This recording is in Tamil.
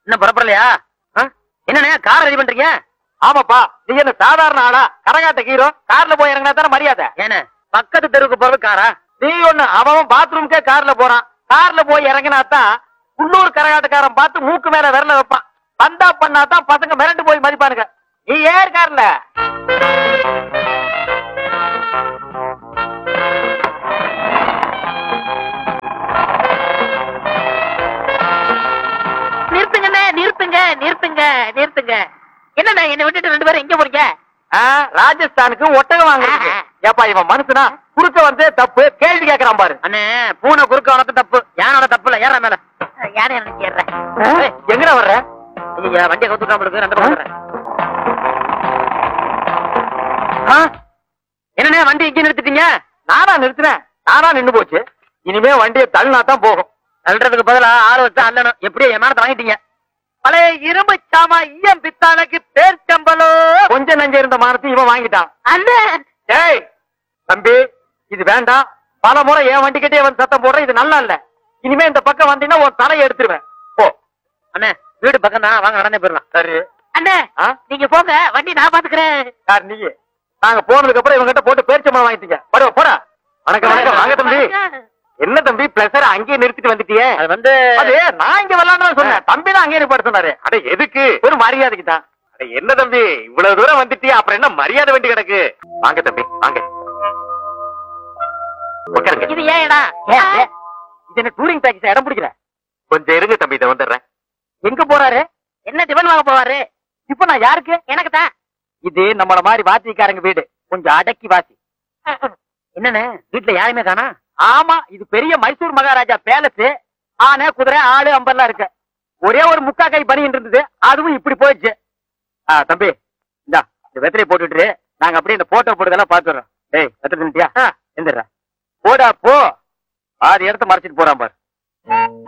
இன்னும் புறப்படலையா? என்னண்ணே கார் ரெடி பண்றீங்க? ஆமாப்பா, நீ என்ன சாதாரண ஆளா? கரகாட்ட ஹீரோ, கார்ல போய் இறங்கினா தானே மரியாதை. ஏன்னு பக்கத்து தெருவுக்கு போறது காரா? நீ ஒண்ணு, அவன் பாத்ரூம்க்கே கார்ல போறான். கார்ல போய் இறங்கினாத்தான் உள்ளூர் கரகாட்டக்காரன் பார்த்து மூக்கு மேல விரல வைப்பான். வந்தா பண்ணாதான் பசங்க மிரண்டு போய் மதிப்பானுங்க. நீ ஏர் கார்ல. நிறுத்துங்கண்ணே, நிறுத்துங்க நிறுத்துங்க நிறுத்துங்க. என்னண்ணே என்ன விட்டுட்டு 2 பேரும் எங்க போறீங்க? ராஜஸ்தானுக்கு ஒட்டகம் வாங்குறதுக்கு. ஏப்பா இவன் மனுஷனா? குறுக்க வந்து தப்பு கேள்வி கேட்கறான் பாரு. அண்ணே பூனை குறுக்க உனக்கு தப்பு, யானோட தப்பு இல்ல. ஏற மேல. யானை எனக்கு ஏறேன். எங்கடா வர்ற? வண்டியை கவுத்துக்காம இருக்கு. 2 பேரும் வர்றேன். என்னண்ணே வண்டி இங்க நிறுத்திட்டீங்க? நானா நிறுத்தினேன்? நானா நின்னு போச்சு. இனிமே வண்டியை தள்ளினா தான் போகும். தள்ளுறதுக்கு பதிலா ஆள் வச்சு அல்லணும். எப்படி ஏமானத்தை வாங்கிட்டீங்க? பழைய இரும்பு சாமா ஈயம் பித்தானுக்கு பேர் சம்பளோ. கொஞ்சம் நஞ்ச இருந்த மானத்தை இவன் வாங்கிட்டான். அண்ணே டேய் தம்பி, இது வேண்டாம். பல முறை என் வண்டிக்கிட்டே வந்து சத்தம் போடுற, இது நல்லா இல்ல. இனிமே இந்த பக்கம் வந்தீங்கன்னா ஒரு தலையை எடுத்துருவேன். போ. அண்ணே வீடு பக்கம் தான், வாங்க நடந்தே போயிடலாம். சரி அண்ணே நீங்க போங்க, வண்டி நான் பாத்துக்கிறேன். யார் நீ? நாங்க போனதுக்கு அப்புறம் இவங்க கிட்ட போட்டு பேரிச்சம்பளம் வாங்கிட்டீங்க. போட போடா. வணக்கம் வணக்கம். வாங்க தம்பி. என்ன தம்பி பிளஸர் அங்கேயே நிறுத்திட்டு வந்துட்டியே? அது வந்து அது நான் இங்க வரலான்னு சொன்னேன். தம்பி தான் அங்கேயே நிப்பாட்ட சொன்னாரு. அட எதுக்கு? ஒரு மரியாதைக்கு தான். அட என்ன தம்பி இவ்வளவு தூரம் வந்துட்டியா, அப்புறம் என்ன மரியாதை வேண்டி கிடக்கு? வாங்க தம்பி வாங்க. உட்காருங்க. இது ஏன் இடம்? இது என்ன டூரிங் பேக்கேஜ்? இடம் பிடிக்கல. கொஞ்சம் இருங்க தம்பி, இதை வந்துடுறேன். எங்க போறாரு? என்ன டிபன் வாங்க போவாரு? இப்ப நான் யாருக்கு? எனக்கு தான். இது நம்மள மாதிரி வாத்திக்காரங்க வீடு. கொஞ்சம் அடக்கி வாசி. என்னண்ணே வீட்டுல யாருமே காணா? ஆமா, இது பெரிய மைசூர் மகாராஜா பேலஸ். ஆனை குதிரை ஆளு அம்பர்லாம் இருக்கு. ஒரே ஒரு முக்கா கை பனின்னு இருந்தது, அதுவும் இப்படி போயிடுச்சு. தம்பி இந்தா இந்த வெத்தலையை போட்டுட்டு நாங்க அப்படியே இந்த போட்டோ போட்டதெல்லாம் பாத்துறோம். டேய் வெத்தலை தின்னுட்டியா? எந்திரா போடா போ. 6 இடத்த மறைச்சிட்டு போறான் பாரு.